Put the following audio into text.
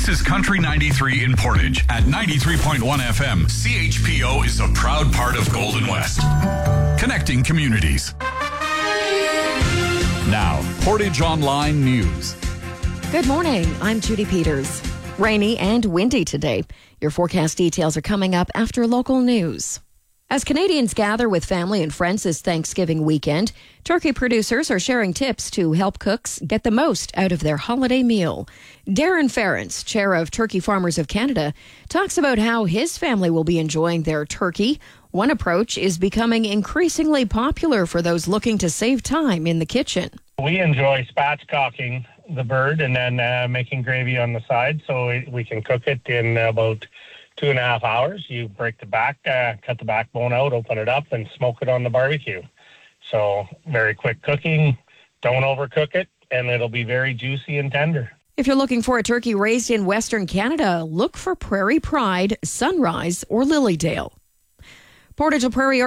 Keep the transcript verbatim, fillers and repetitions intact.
This is Country ninety-three in Portage. At ninety-three point one F M, C H P O is a proud part of Golden West. Connecting communities. Now, Portage Online News. Good morning. I'm Judy Peters. Rainy and windy today. Your forecast details are coming up after local news. As Canadians gather with family and friends this Thanksgiving weekend, turkey producers are sharing tips to help cooks get the most out of their holiday meal. Darren Ference, chair of Turkey Farmers of Canada, talks about how his family will be enjoying their turkey. One approach is becoming increasingly popular for those looking to save time in the kitchen. We enjoy spatchcocking the bird and then uh, making gravy on the side so we can cook it in about two and a half hours. You break the back, uh, cut the backbone out, open it up, and smoke it on the barbecue. So very quick cooking, don't overcook it, and it'll be very juicy and tender. If you're looking for a turkey raised in Western Canada, look for Prairie Pride, Sunrise, or Lilydale. Portage La Prairie